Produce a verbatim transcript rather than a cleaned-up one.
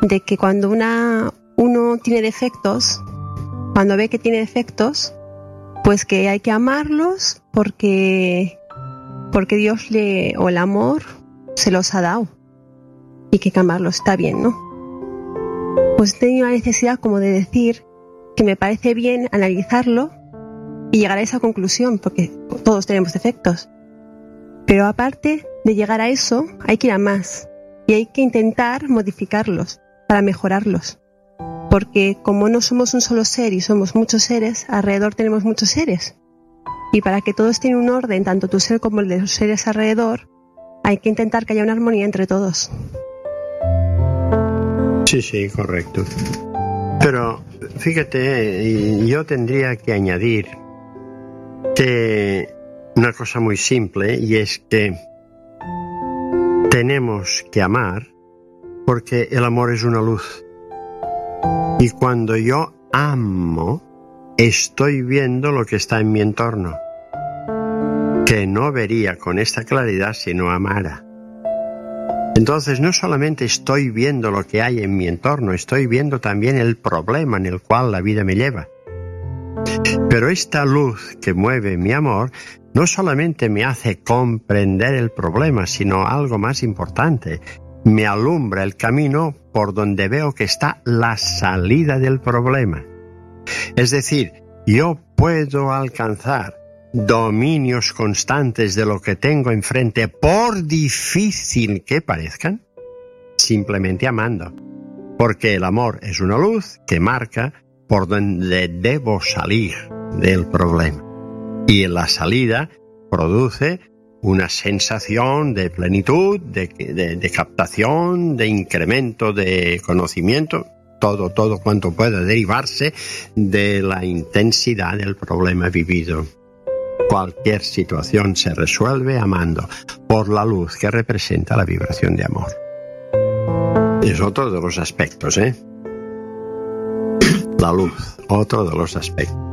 de que cuando una, uno tiene defectos, cuando ve que tiene defectos, pues que hay que amarlos porque, porque Dios le, o el amor se los ha dado y que hay que amarlos, está bien, ¿no? Pues he tenido la necesidad como de decir que me parece bien analizarlo y llegar a esa conclusión, porque todos tenemos defectos. Pero aparte de llegar a eso, hay que ir a más y hay que intentar modificarlos para mejorarlos. Porque como no somos un solo ser y somos muchos seres, alrededor tenemos muchos seres. Y para que todos tengan un orden, tanto tu ser como el de los seres alrededor, hay que intentar que haya una armonía entre todos. Sí, sí, correcto. Pero fíjate, yo tendría que añadir que una cosa muy simple, y es que tenemos que amar porque el amor es una luz. Y cuando yo amo, estoy viendo lo que está en mi entorno, que no vería con esta claridad si no amara. Entonces no solamente estoy viendo lo que hay en mi entorno, estoy viendo también el problema en el cual la vida me lleva. Pero esta luz que mueve mi amor no solamente me hace comprender el problema, sino algo más importante, me alumbra el camino por donde veo que está la salida del problema. Es decir, yo puedo alcanzar dominios constantes de lo que tengo enfrente, por difícil que parezcan, simplemente amando. Porque el amor es una luz que marca por donde debo salir del problema. Y en la salida produce una sensación de plenitud, de, de, de captación, de incremento de conocimiento, todo, todo cuanto pueda derivarse de la intensidad del problema vivido. Cualquier situación se resuelve amando, por la luz que representa la vibración de amor. Es otro de los aspectos, ¿eh? La luz, otro de los aspectos.